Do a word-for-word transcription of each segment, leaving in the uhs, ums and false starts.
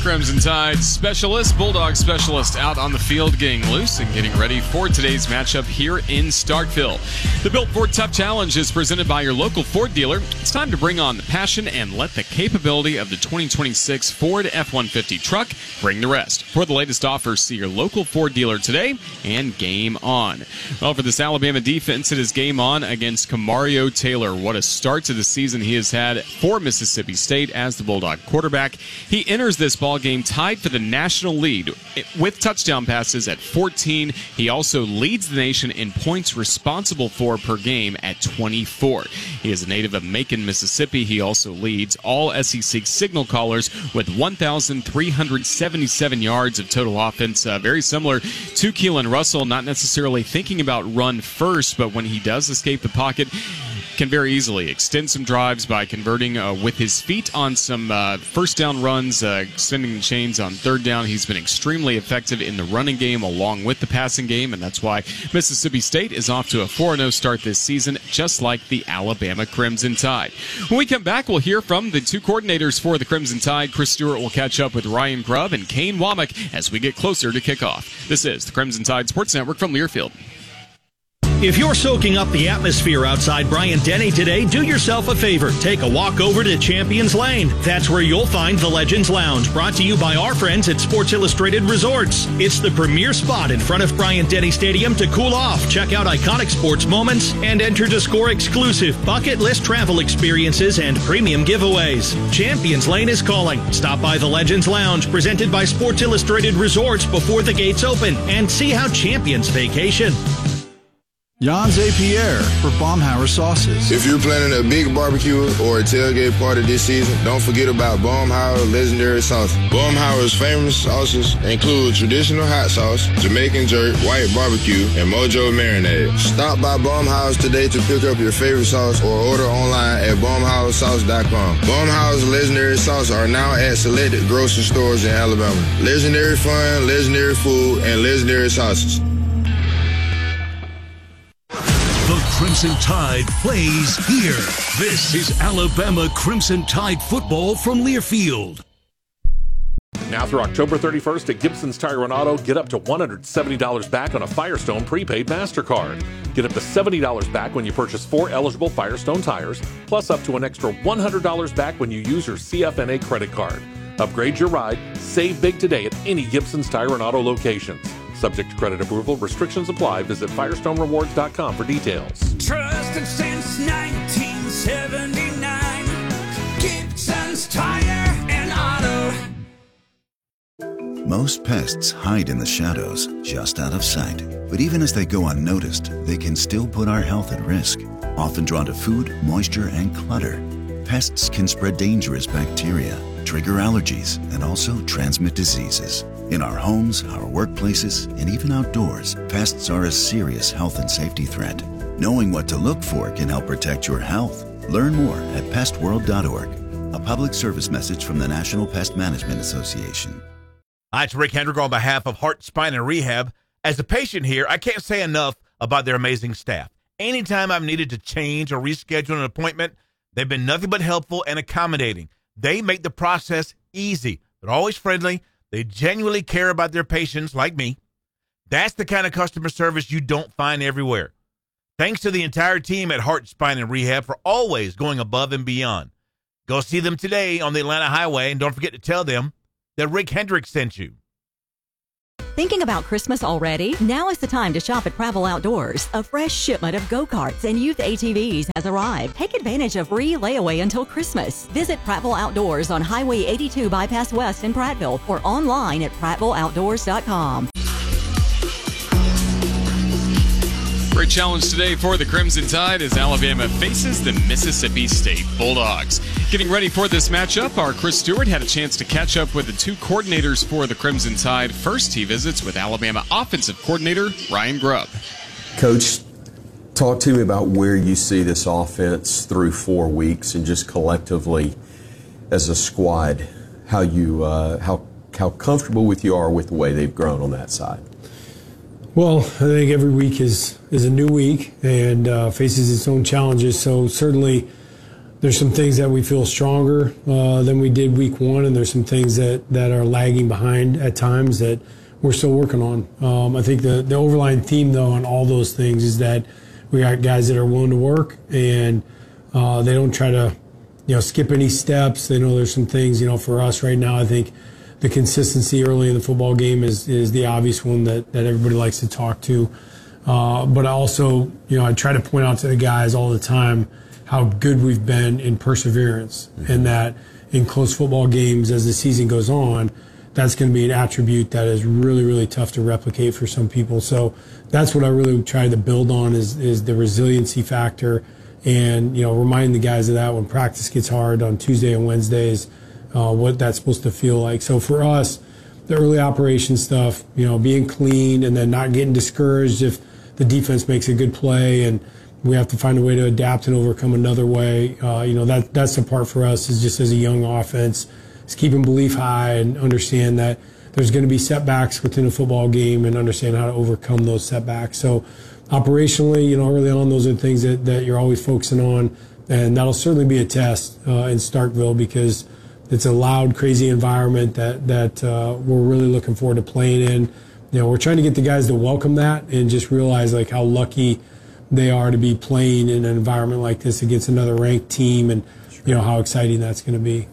Crimson Tide specialist, Bulldog specialist out on the field getting loose and getting ready for today's matchup here in Starkville. The Built Ford Tough Challenge is presented by your local Ford dealer. It's time to bring on the passion and let the capability of the twenty twenty-six Ford F one fifty truck bring the rest. For the latest offers, see your local Ford dealer today and game on. Well, for this Alabama defense, it is game on against Kamario Taylor. What a start to the season he has had for Mississippi State as the Bulldog quarterback. He enters this ball game tied for the national lead with touchdown passes at fourteen. He also leads the nation in points responsible for per game at twenty-four. He is a native of Macon, Mississippi. He also leads all S E C signal callers with one thousand three hundred seventy-seven yards of total offense. Uh, very similar to Keelan Russell, not necessarily thinking about run first, but when he does escape the pocket, can very easily extend some drives by converting uh, with his feet on some uh, first down runs, uh, extending the chains on third down. He's been extremely effective in the running game along with the passing game, and that's why Mississippi State is off to a four and oh start this season, just like the Alabama Crimson Tide. When we come back, we'll hear from the two coordinators for the Crimson Tide. Chris Stewart will catch up with Ryan Grubb and Kane Womack as we get closer to kickoff. This is the Crimson Tide Sports Network from Learfield. If you're soaking up the atmosphere outside Bryant-Denny today, do yourself a favor. Take a walk over to Champions Lane. That's where you'll find the Legends Lounge, brought to you by our friends at Sports Illustrated Resorts. It's the premier spot in front of Bryant-Denny Stadium to cool off, check out iconic sports moments, and enter to score exclusive bucket list travel experiences and premium giveaways. Champions Lane is calling. Stop by the Legends Lounge, presented by Sports Illustrated Resorts, before the gates open, and see how champions vacation. Jan Zapier for Baumhauer sauces. If you're planning a big barbecue or a tailgate party this season, don't forget about Baumhauer legendary sauces. Baumhauer's famous sauces include traditional hot sauce, Jamaican jerk, white barbecue, and Mojo marinade. Stop by Baumhauer's today to pick up your favorite sauce or order online at baumhauer sauce dot com. Baumhauer's legendary sauces are now at selected grocery stores in Alabama. Legendary fun, legendary food, and legendary sauces. The Crimson Tide plays here. This is Alabama Crimson Tide football from Learfield. Now through October thirty-first at Gibson's Tire and Auto, get up to one hundred seventy dollars back on a Firestone prepaid MasterCard. Get up to seventy dollars back when you purchase four eligible Firestone tires, plus up to an extra one hundred dollars back when you use your C F N A credit card. Upgrade your ride, save big today at any Gibson's Tire and Auto locations. Subject to credit approval, restrictions apply. Visit firestone rewards dot com for details. Trusted since nineteen seventy-nine, Gibson's Tire and Auto. Most pests hide in the shadows, just out of sight. But even as they go unnoticed, they can still put our health at risk. Often drawn to food, moisture, and clutter, pests can spread dangerous bacteria, trigger allergies, and also transmit diseases. In our homes, our workplaces, and even outdoors, pests are a serious health and safety threat. Knowing what to look for can help protect your health. Learn more at pest world dot org. A public service message from the National Pest Management Association. Hi, it's Rick Hendrick on behalf of Heart, Spine, and Rehab. As a patient here, I can't say enough about their amazing staff. Anytime I've needed to change or reschedule an appointment, they've been nothing but helpful and accommodating. They make the process easy. They're always friendly. They genuinely care about their patients like me. That's the kind of customer service you don't find everywhere. Thanks to the entire team at Heart, Spine, and Rehab for always going above and beyond. Go see them today on the Atlanta Highway, and don't forget to tell them that Rick Hendrick sent you. Thinking about Christmas already? Now is the time to shop at Prattville Outdoors. A fresh shipment of go-karts and youth A T Vs has arrived. Take advantage of free layaway until Christmas. Visit Prattville Outdoors on Highway eighty-two Bypass West in Prattville or online at prattville outdoors dot com. Great challenge today for the Crimson Tide as Alabama faces the Mississippi State Bulldogs. Getting ready for this matchup, our Chris Stewart had a chance to catch up with the two coordinators for the Crimson Tide. First, he visits with Alabama offensive coordinator Ryan Grubb. Coach, talk to me about where you see this offense through four weeks and just collectively as a squad, how you uh, how how comfortable with you are with the way they've grown on that side. Well, I think every week is, is a new week and uh, faces its own challenges. So certainly there's some things that we feel stronger uh, than we did week one, and there's some things that, that are lagging behind at times that we're still working on. Um, I think the, the overlying theme, though, on all those things is that we got guys that are willing to work, and uh, they don't try to, you know, skip any steps. They know there's some things, you know, for us right now, I think the consistency early in the football game is, is the obvious one that, that everybody likes to talk to. Uh, but I also, you know, I try to point out to the guys all the time how good we've been in perseverance, mm-hmm. and that in close football games as the season goes on, that's going to be an attribute that is really, really tough to replicate for some people. So that's what I really try to build on is, is the resiliency factor, and, you know, reminding the guys of that when practice gets hard on Tuesday and Wednesdays, uh, what that's supposed to feel like. So for us, the early operation stuff, you know, being clean and then not getting discouraged if the defense makes a good play and we have to find a way to adapt and overcome another way. Uh, you know, that that's the part for us is just as a young offense, is keeping belief high and understand that there's going to be setbacks within a football game and understand how to overcome those setbacks. So operationally, you know, early on, those are things that, that you're always focusing on. And that'll certainly be a test uh, in Starkville because it's a loud, crazy environment that, that uh, we're really looking forward to playing in. You know, we're trying to get the guys to welcome that and just realize like how lucky they are to be playing in an environment like this against another ranked team, and you know how exciting that's going to be.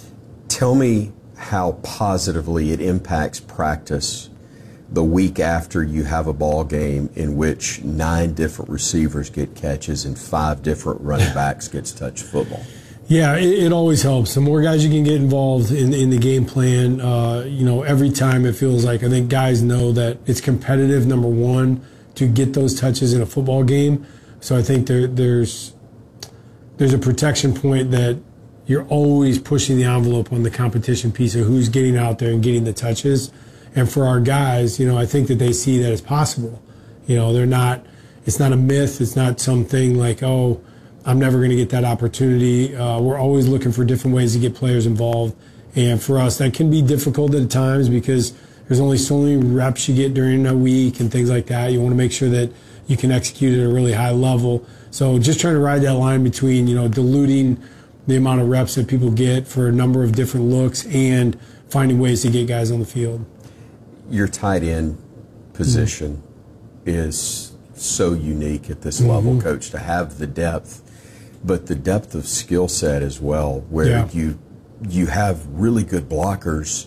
Tell me how positively it impacts practice the week after you have a ball game in which nine different receivers get catches and five different running backs gets touch football. Yeah, it, it always helps. The more guys you can get involved in, in the game plan, uh, you know, every time it feels like, I think guys know that it's competitive, number one, to get those touches in a football game. So I think there, there's there's a protection point that you're always pushing the envelope on the competition piece of who's getting out there and getting the touches. And for our guys, you know, I think that they see that it's possible. You know, they're not, it's not a myth. It's not something like, oh, I'm never going to get that opportunity. Uh, we're always looking for different ways to get players involved. And for us, that can be difficult at times because there's only so many reps you get during a week and things like that. You want to make sure that you can execute at a really high level. So just trying to ride that line between, you know, diluting the amount of reps that people get for a number of different looks and finding ways to get guys on the field. Your tight end position mm-hmm. is so unique at this mm-hmm. level, Coach, to have the depth, but the depth of skill set as well, where yeah. you you have really good blockers,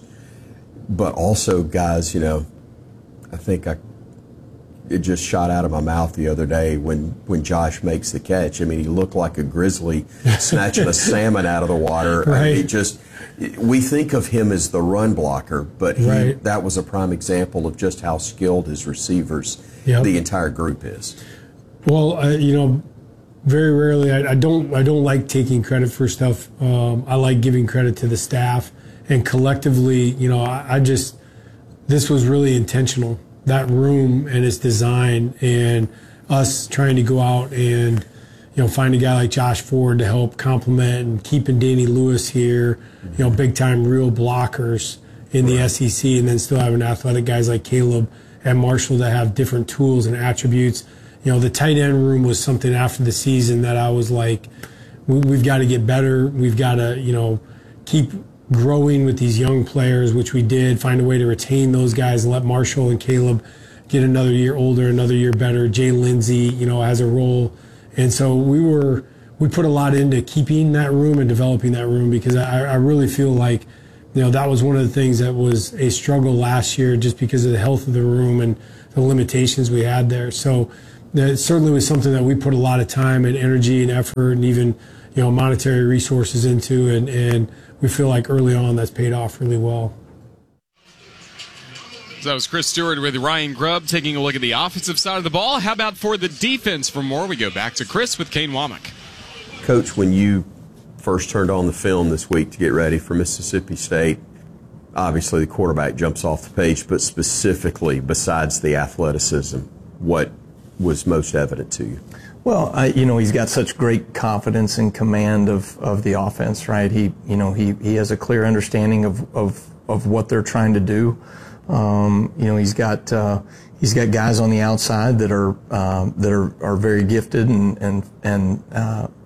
but also guys, you know, I think I it just shot out of my mouth the other day when, when Josh makes the catch. I mean, he looked like a grizzly snatching a salmon out of the water. Right. I mean, it just, we think of him as the run blocker, but he, right. that was a prime example of just how skilled his receivers, yep. the entire group is. Well, uh, you know, very rarely, I, I don't I don't like taking credit for stuff. Um, I like giving credit to the staff. And collectively, you know, I, I just, this was really intentional. That room and its design and us trying to go out and, you know, find a guy like Josh Ford to help complement and keeping Danny Lewis here, you know, big time real blockers in the S E C, and then still having athletic guys like Caleb and Marshall that have different tools and attributes. You know, the tight end room was something after the season that I was like, we, we've got to get better. We've got to, you know, keep growing with these young players, which we did, find a way to retain those guys and let Marshall and Caleb get another year older, another year better. Jay Lindsey, you know, has a role. And so we were, we put a lot into keeping that room and developing that room because I, I really feel like, you know, that was one of the things that was a struggle last year just because of the health of the room and the limitations we had there. So that certainly was something that we put a lot of time and energy and effort and even, you know, monetary resources into, and, and we feel like early on that's paid off really well. So that was Chris Stewart with Ryan Grubb taking a look at the offensive side of the ball. How about for the defense? For more, we go back to Chris with Kane Womack. Coach, when you first turned on the film this week to get ready for Mississippi State, obviously the quarterback jumps off the page, but specifically, besides the athleticism, what was most evident to you? Well, I, you know, he's got such great confidence and command of, of the offense, right? He, you know, he, he has a clear understanding of, of, of what they're trying to do. Um, you know, he's got uh, he's got guys on the outside that are uh, that are, are very gifted and and and uh,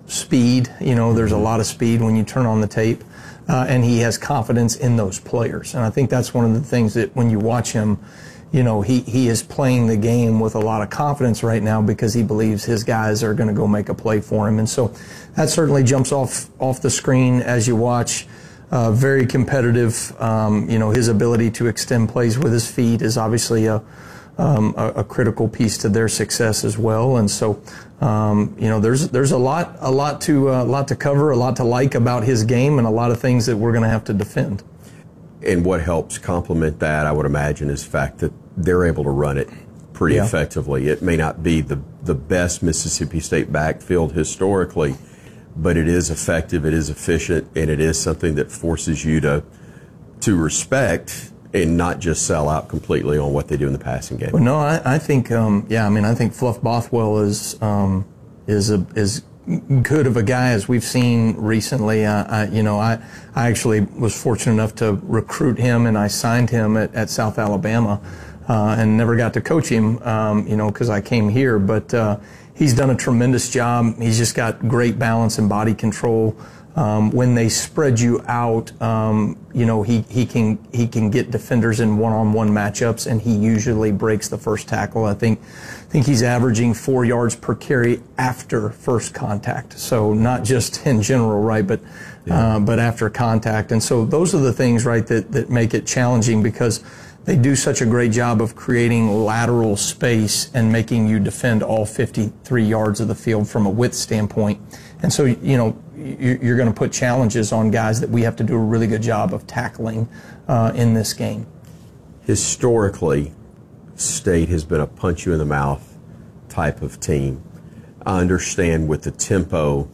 speed. You know, there's a lot of speed when you turn on the tape, uh, and he has confidence in those players. And I think that's one of the things that when you watch him, you know, he, he is playing the game with a lot of confidence right now because he believes his guys are going to go make a play for him. And so that certainly jumps off off the screen as you watch. Uh, very competitive. Um, you know, his ability to extend plays with his feet is obviously a, um, a, a critical piece to their success as well. And so, um, you know, there's there's a lot a lot to a uh, lot to cover, a lot to like about his game, and a lot of things that we're going to have to defend. And what helps complement that, I would imagine, is the fact that they're able to run it pretty yeah. effectively. It may not be the the best Mississippi State backfield historically, but it is effective, it is efficient, and it is something that forces you to to respect and not just sell out completely on what they do in the passing game. Well, no, I, I think, um, yeah, I mean, I think Fluff Bothwell is um, is a, is good of a guy as we've seen recently. Uh, I, you know, I I actually was fortunate enough to recruit him, and I signed him at, at South Alabama, uh, and never got to coach him, um, you know, because I came here, but. Uh, He's done a tremendous job. He's just got great balance and body control. Um, when they spread you out, um, you know, he, he can he can get defenders in one-on-one matchups, and he usually breaks the first tackle. I think I think he's averaging four yards per carry after first contact. So not just in general, right, but yeah. uh, but after contact. And so those are the things, right, that that make it challenging because they do such a great job of creating lateral space and making you defend all fifty-three yards of the field from a width standpoint. And so, you know, you're going to put challenges on guys that we have to do a really good job of tackling uh, in this game. Historically, State has been a punch-you-in-the-mouth type of team. I understand with the tempo,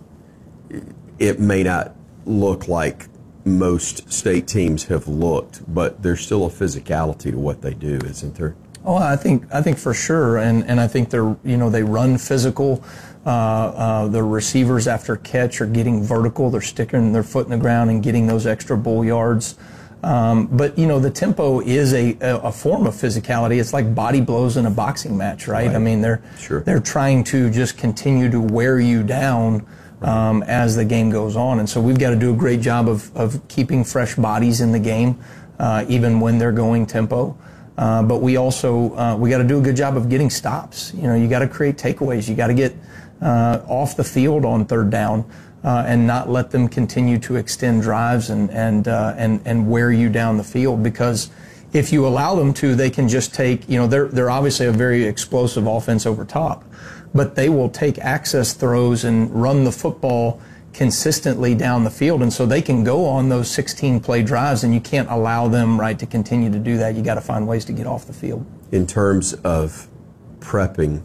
it may not look like most state teams have looked, but there's still a physicality to what they do, isn't there? Oh, I think I think for sure, and and I think they're you know they run physical. Uh, uh, the receivers after catch are getting vertical. They're sticking their foot in the ground and getting those extra bull yards. Um, but you know the tempo is a, a form of physicality. It's like body blows in a boxing match, right? right. I mean they're sure. they're trying to just continue to wear you down. Um, as the game goes on. And so we've got to do a great job of, of keeping fresh bodies in the game, uh, even when they're going tempo. Uh, but we also, uh, we got to do a good job of getting stops. You know, you got to create takeaways. You got to get uh, off the field on third down uh, and not let them continue to extend drives and, and, uh, and, and wear you down the field, because if you allow them to, they can just take, you know, they're, they're obviously a very explosive offense over top, but they will take access throws and run the football consistently down the field. And so they can go on those sixteen play drives, and you can't allow them, right, to continue to do that. You got to find ways to get off the field. In terms of prepping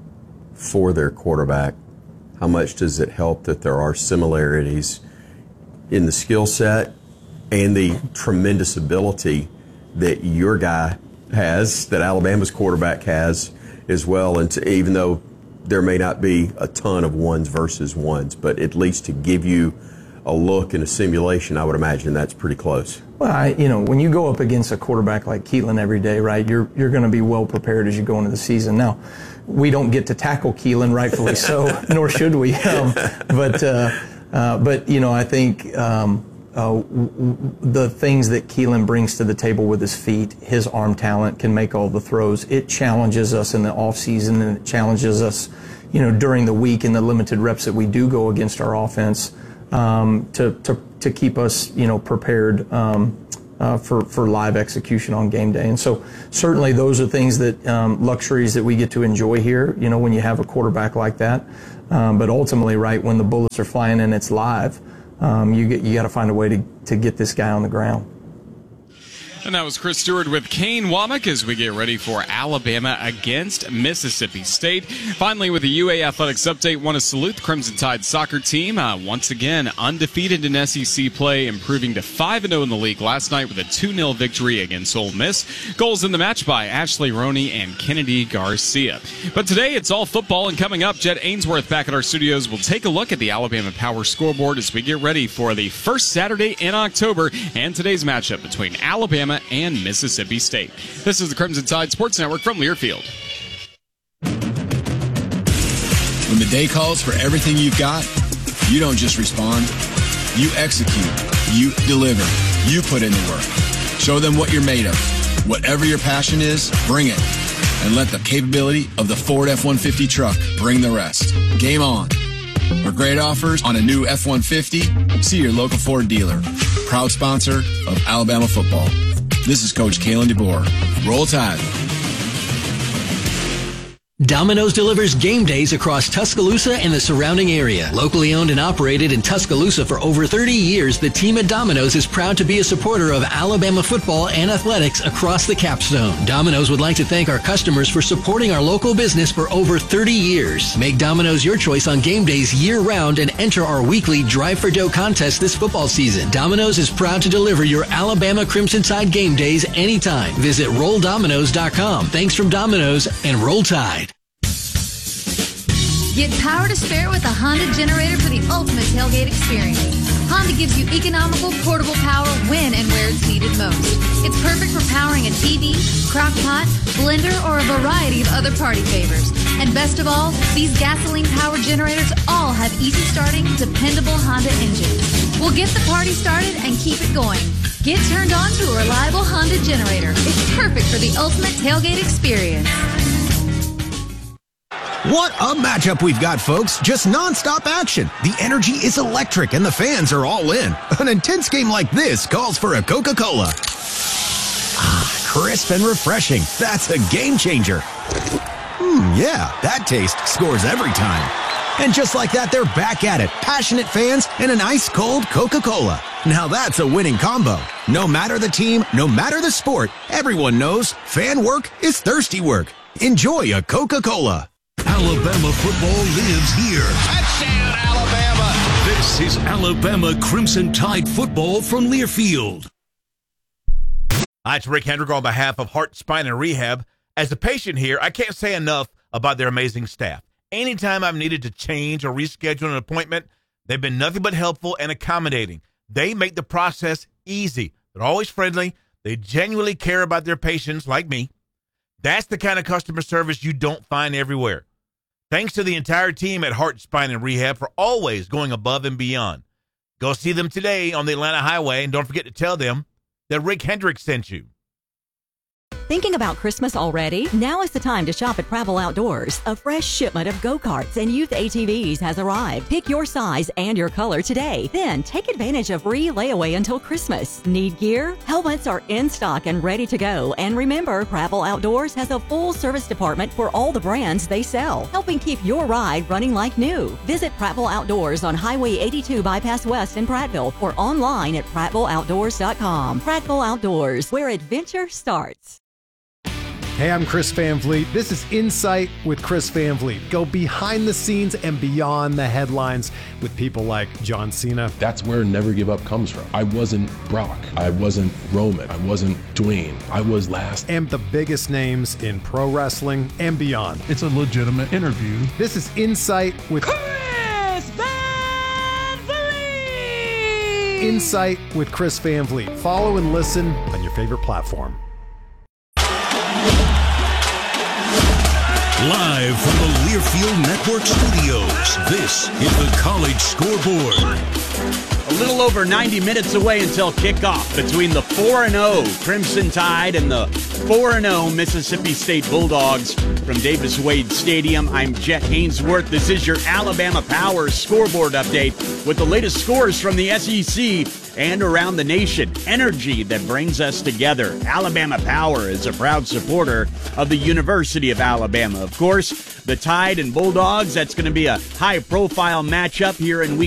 for their quarterback, how much does it help that there are similarities in the skill set and the tremendous ability that your guy has, that Alabama's quarterback has as well? And to, even though there may not be a ton of ones versus ones, but at least to give you a look and a simulation, I would imagine that's pretty close. Well, I, you know, when you go up against a quarterback like Keelan every day, right, you're you're going to be well prepared as you go into the season. Now, we don't get to tackle Keelan, rightfully so, nor should we. Um, but uh, uh, but you know, I think um, uh, w- w- the things that Keelan brings to the table with his feet, his arm talent, can make all the throws. It challenges us in the off season, and it challenges us, you know, during the week in the limited reps that we do go against our offense, um, to to to keep us, you know, prepared um, uh, for for live execution on game day. And so certainly those are things that um, luxuries that we get to enjoy here, you know, when you have a quarterback like that. Um, but ultimately, right, when the bullets are flying and it's live, um, you get you got to find a way to to get this guy on the ground. And that was Chris Stewart with Kane Womack as we get ready for Alabama against Mississippi State. Finally, with the U A Athletics update, want to salute the Crimson Tide soccer team. Uh, once again, undefeated in S E C play, improving to five and oh in the league last night with a two nil victory against Ole Miss. Goals in the match by Ashley Roney and Kennedy Garcia. But today, it's all football, and coming up, Jet Ainsworth back at our studios will take a look at the Alabama Power scoreboard as we get ready for the first Saturday in October and today's matchup between Alabama and Mississippi State. This is the Crimson Tide Sports Network from Learfield. When the day calls for everything you've got, You don't just respond. You execute. You deliver. You put in the work. Show them what you're made of. Whatever your passion is, bring it. And let the capability of the Ford F one fifty truck bring the rest. Game on. For great offers on a new F one fifty, see your local Ford dealer. Proud sponsor of Alabama football. This is Coach Kalen DeBoer. Roll Tide. Domino's delivers game days across Tuscaloosa and the surrounding area. Locally owned and operated in Tuscaloosa for over thirty years, the team at Domino's is proud to be a supporter of Alabama football and athletics across the capstone. Domino's would like to thank our customers for supporting our local business for over thirty years. Make Domino's your choice on game days year-round and enter our weekly Drive for Dough contest this football season. Domino's is proud to deliver your Alabama Crimson Tide game days anytime. Visit roll dominoes dot com. Thanks from Domino's and Roll Tide. Get power to spare with a Honda generator for the ultimate tailgate experience. Honda gives you economical, portable power when and where it's needed most. It's perfect for powering a T V, crock pot, blender, or a variety of other party favors. And best of all, these gasoline-powered generators all have easy-starting, dependable Honda engines. We'll get the party started and keep it going. Get turned on to a reliable Honda generator. It's perfect for the ultimate tailgate experience. What a matchup we've got, folks. Just nonstop action. The energy is electric and the fans are all in. An intense game like this calls for a Coca-Cola. Ah, crisp and refreshing. That's a game changer. Hmm, yeah, that taste scores every time. And just like that, they're back at it. Passionate fans and an ice-cold Coca-Cola. Now that's a winning combo. No matter the team, no matter the sport, everyone knows fan work is thirsty work. Enjoy a Coca-Cola. Alabama football lives here. Touchdown, Alabama! This is Alabama Crimson Tide football from Learfield. Hi, it's Rick Hendrick on behalf of Heart, Spine, and Rehab. As a patient here, I can't say enough about their amazing staff. Anytime I've needed to change or reschedule an appointment, they've been nothing but helpful and accommodating. They make the process easy. They're always friendly. They genuinely care about their patients like me. That's the kind of customer service you don't find everywhere. Thanks to the entire team at Heart, Spine, and Rehab for always going above and beyond. Go see them today on the Atlanta Highway, and don't forget to tell them that Rick Hendrick sent you. Thinking about Christmas already? Now is the time to shop at Pravel Outdoors. A fresh shipment of go-karts and youth A T Vs has arrived. Pick your size and your color today. Then take advantage of free layaway until Christmas. Need gear? Helmets are in stock and ready to go. And remember, Pravel Outdoors has a full service department for all the brands they sell, helping keep your ride running like new. Visit Pravel Outdoors on Highway eighty-two Bypass West in Prattville or online at prattville outdoors dot com. Prattville Outdoors, where adventure starts. Hey, I'm Chris Van Vliet. This is Insight with Chris Van Vliet. Go behind the scenes and beyond the headlines with people like John Cena. That's where Never Give Up comes from. I wasn't Brock. I wasn't Roman. I wasn't Dwayne. I was last. And the biggest names in pro wrestling and beyond. It's a legitimate interview. This is Insight with Chris Van Vliet! Insight with Chris Van Vliet. Follow and listen on your favorite platform. Live from the Learfield Network studios, this is the College Scoreboard. A little over ninety minutes away until kickoff between the four and oh Crimson Tide and the four and oh Mississippi State Bulldogs from Davis Wade Stadium. I'm Jet Hainsworth. This is your Alabama Power Scoreboard update with the latest scores from the S E C and around the nation. Energy that brings us together. Alabama Power is a proud supporter of the University of Alabama. Of course, the Tide and Bulldogs, that's going to be a high-profile matchup here in week